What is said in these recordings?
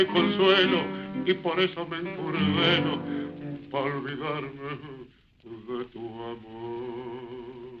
consuelo y por eso me encurdeno para olvidarme de tu amor.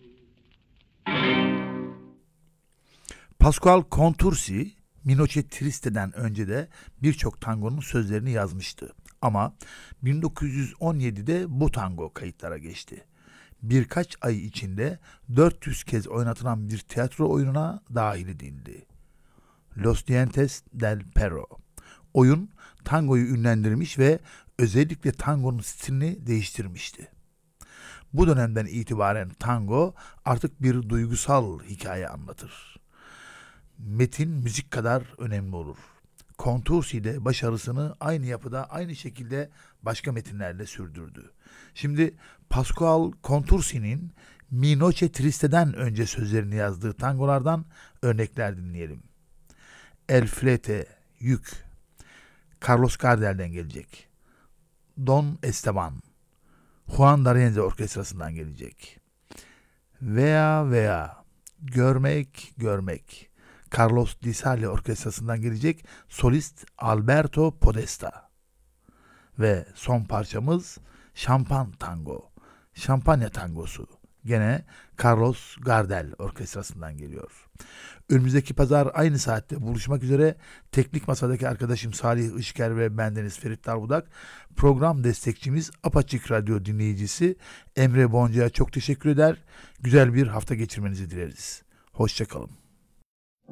Pascual Contursi, Minoche Triste'den önce de birçok tangonun sözlerini yazmıştı. Ama 1917'de bu tango kayıtlara geçti. Birkaç ay içinde 400 kez oynatılan bir tiyatro oyununa dahil edildi. Los Dientes del Perro. Oyun tangoyu ünlendirmiş ve özellikle tangonun stilini değiştirmişti. Bu dönemden itibaren tango artık bir duygusal hikaye anlatır. Metin müzik kadar önemli olur. Contursi de başarısını aynı yapıda, aynı şekilde başka metinlerle sürdürdü. Şimdi Pascual Contursi'nin Mi Noche Triste'den önce sözlerini yazdığı tangolardan örnekler dinleyelim. El Flete, Yük, Carlos Gardel'den gelecek. Don Esteban, Juan D'Arienzo Orkestrası'ndan gelecek. Veya, Görmek, Görmek, Carlos Di Sarli Orkestrası'ndan gelecek solist Alberto Podesta. Ve son parçamız Şampan Tango, Şampanya Tangosu. Gene Carlos Gardel Orkestrası'ndan geliyor. Önümüzdeki pazar aynı saatte buluşmak üzere. Teknik masadaki arkadaşım Salih Işker ve bendeniz Ferit Darbudak. Program destekçimiz Apaçık Radyo dinleyicisi Emre Bonca'ya çok teşekkür eder. Güzel bir hafta geçirmenizi dileriz. Hoşça kalın.